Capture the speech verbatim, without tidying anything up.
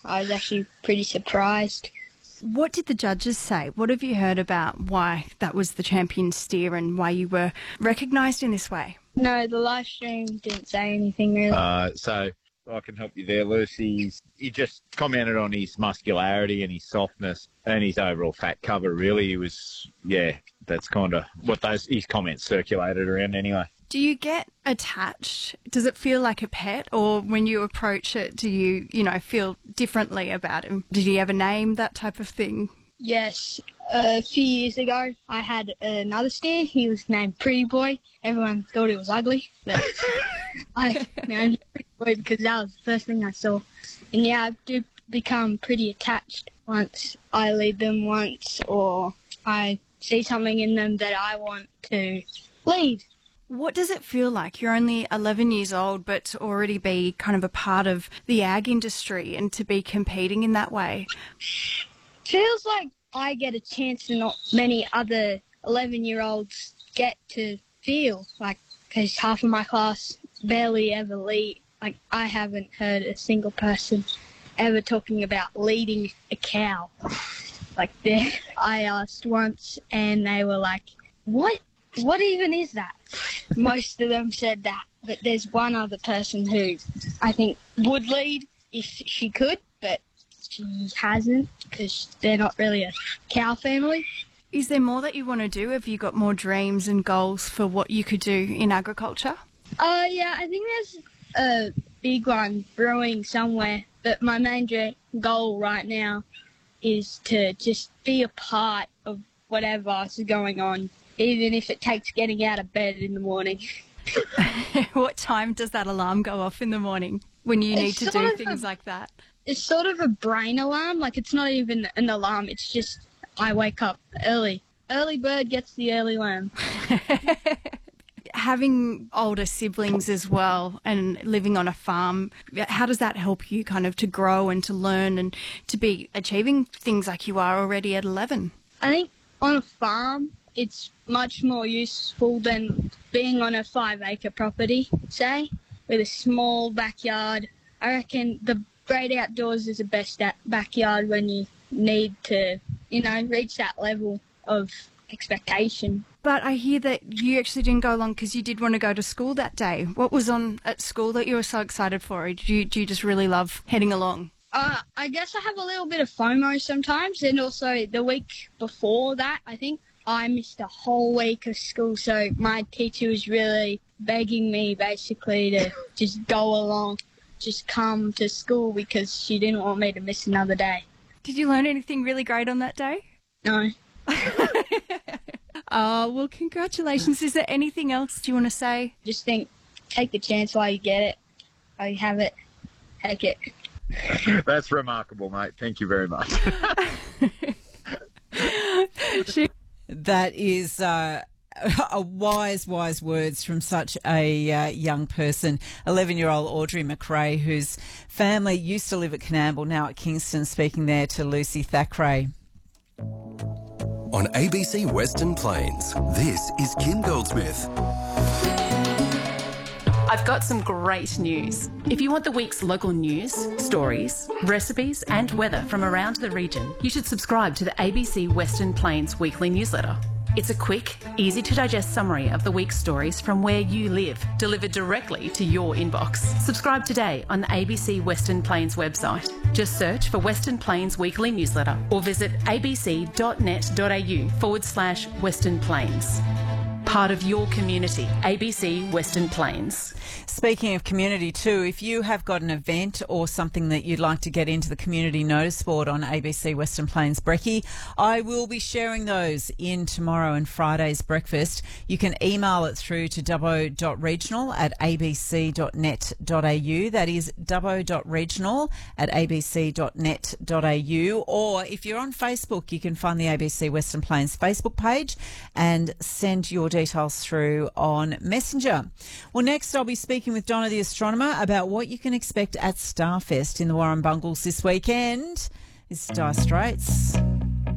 I was actually pretty surprised. What did the judges say? What have you heard about why that was the champion steer and why you were recognised in this way? No, the live stream didn't say anything really. Uh, so I can help you there, Lucy. He just commented on his muscularity and his softness and his overall fat cover, really. He was, yeah, that's kind of what those his comments circulated around anyway. Do you get attached? Does it feel like a pet, or when you approach it, do you, you know, feel differently about him? Did he have a name, that type of thing? Yes. A few years ago, I had another steer. He was named Pretty Boy. Everyone thought he was ugly, but I named him Pretty Boy because that was the first thing I saw. And yeah, I do become pretty attached once I lead them once, or I see something in them that I want to lead. What does it feel like? You're only eleven years old, but to already be kind of a part of the ag industry and to be competing in that way? Feels like I get a chance that not many other eleven-year-olds get to feel, like, because half of my class barely ever lead. Like, I haven't heard a single person ever talking about leading a cow. Like, there, I asked once, and they were like, what? What even is that? Most of them said that, but there's one other person who I think would lead if she could, but she hasn't because they're not really a cow family. Is there more that you want to do? Have you got more dreams and goals for what you could do in agriculture? Uh, yeah, I think there's a big one brewing somewhere, but my main dream, goal right now is to just be a part of whatever is going on, even if it takes getting out of bed in the morning. What time does that alarm go off in the morning when you need It's to sort do of things a- like that? It's sort of a brain alarm. Like, it's not even an alarm. It's just I wake up early. Early bird gets the early worm. Having older siblings as well and living on a farm, how does that help you kind of to grow and to learn and to be achieving things like you are already at eleven? I think on a farm, it's much more useful than being on a five-acre property, say, with a small backyard. I reckon the great outdoors is the best at backyard when you need to, you know, reach that level of expectation. But I hear that you actually didn't go along because you did want to go to school that day. What was on at school that you were so excited for? Or do you, do you just really love heading along? Uh, I guess I have a little bit of FOMO sometimes, and also the week before that, I think, I missed a whole week of school, so my teacher was really begging me basically to just go along, just come to school because she didn't want me to miss another day. Did you learn anything really great on that day? No. Oh, well, congratulations. Is there anything else you want to say? Just think, take the chance while you get it. While you have it, take it. That's remarkable, mate. Thank you very much. That is uh, a wise, wise words from such a uh, young person. eleven-year-old Audrey McRae, whose family used to live at Coonamble, now at Kingston, speaking there to Lucy Thackeray. On A B C Western Plains, this is Kim Goldsmith. I've got some great news. If you want the week's local news, stories, recipes and weather from around the region, you should subscribe to the A B C Western Plains weekly newsletter. It's a quick, easy to digest summary of the week's stories from where you live, delivered directly to your inbox. Subscribe today on the A B C Western Plains website. Just search for Western Plains Weekly Newsletter or visit abc.net.au forward slash Western Plains. Part of your community, A B C Western Plains. Speaking of community too, if you have got an event or something that you'd like to get into the community notice board on A B C Western Plains Brekkie, I will be sharing those in tomorrow and Friday's breakfast. You can email it through to dubbo.regional at abc.net.au. That is dubbo.regional at abc.net.au. Or if you're on Facebook, you can find the A B C Western Plains Facebook page and send your details through on Messenger. Well, next I'll be speaking with Donna the astronomer about what you can expect at Starfest in the Warrumbungles this weekend. It's Dire Straits.